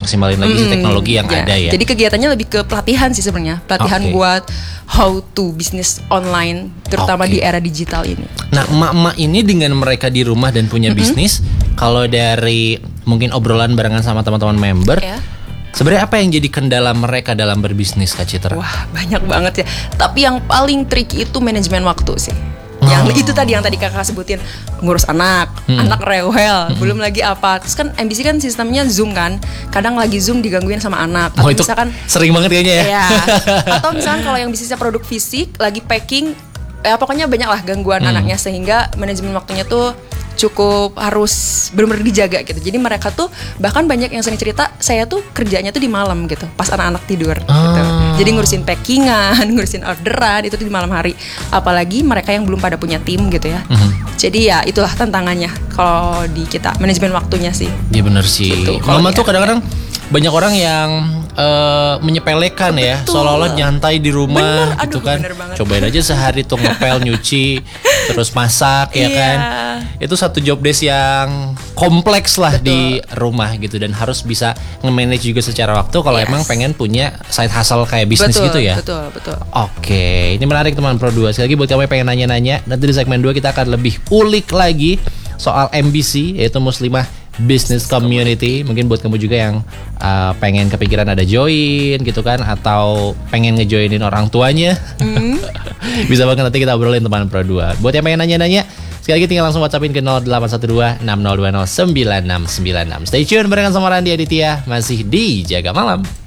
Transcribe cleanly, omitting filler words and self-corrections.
maksimalin lagi sih teknologi yang ada ya. Jadi kegiatannya lebih ke pelatihan sih sebenarnya, pelatihan buat how to bisnis online, terutama di era digital ini. Nah, emak-emak ini dengan mereka di rumah dan punya bisnis, kalau dari mungkin obrolan barengan sama teman-teman member, sebenarnya apa yang jadi kendala mereka dalam berbisnis, Kak Citra? Wah, banyak banget ya. Tapi yang paling tricky itu manajemen waktu sih. Yang itu tadi yang tadi kakak sebutin, ngurus anak rewel, belum lagi apa. Terus kan MBC kan sistemnya Zoom kan, kadang lagi Zoom digangguin sama anak. Atau itu misalkan sering banget kayaknya ya. Iya. Atau misalkan kalau yang bisnisnya produk fisik, lagi packing, pokoknya banyak lah gangguan anaknya, sehingga manajemen waktunya tuh cukup harus benar-benar dijaga gitu. Jadi mereka tuh bahkan banyak yang sering cerita, saya tuh kerjanya tuh di malam gitu, pas anak-anak tidur gitu. Jadi ngurusin packingan, ngurusin orderan itu tuh di malam hari. Apalagi mereka yang belum pada punya tim gitu ya. Jadi ya itulah tantangannya kalau di kita, manajemen waktunya sih. Iya benar sih. Gitu, Mama tuh kadang-kadang banyak orang yang menyepelekan ya, seolah-olah nyantai di rumah gitu kan. Cobain aja sehari tuh ngepel, nyuci, terus masak ya kan. Itu satu job desk yang kompleks lah di rumah gitu, dan harus bisa nge-manage juga secara waktu kalau emang pengen punya side hustle kayak bisnis gitu ya. Betul. Oke, ini menarik teman Pro 2. Sekali lagi buat kamu yang pengen nanya-nanya, nanti di segmen 2 kita akan lebih ulik lagi soal MBC, yaitu Muslimah Business Community. Mungkin buat kamu juga yang pengen kepikiran ada join gitu kan, atau pengen ngejoinin orang tuanya, bisa banget nanti kita obrolin teman Pro 2. Buat yang pengen nanya-nanya, sekali lagi tinggal langsung WhatsAppin ke 0812 6020 9696. Stay tune barengan sama Randy Aditya, masih di Jaga Malam.